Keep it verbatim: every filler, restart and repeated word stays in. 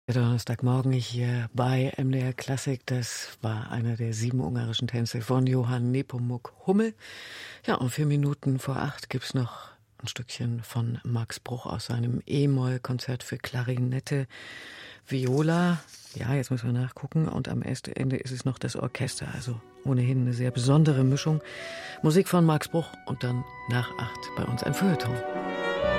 Donnerstagmorgen hier bei M D R Klassik. Das war einer der sieben ungarischen Tänze von Johann Nepomuk Hummel. Ja, und vier Minuten vor acht gibt's noch ein Stückchen von Max Bruch aus seinem E-Moll-Konzert für Klarinette, Viola. Ja, jetzt müssen wir nachgucken. Und am Ende ist es noch das Orchester. Also ohnehin eine sehr besondere Mischung. Musik von Max Bruch und dann nach acht bei uns ein Feuilleton.